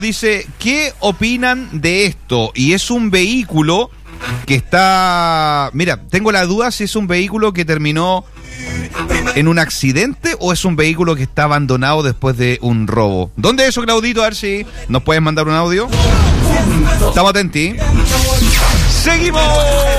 Dice, ¿qué opinan de esto? Y es un vehículo que está... Mira, tengo la duda si es un vehículo que terminó en un accidente o es un vehículo que está abandonado después de un robo. ¿Dónde es eso, Claudito? A ver si nos puedes mandar un audio. Estamos atentos. ¡Seguimos!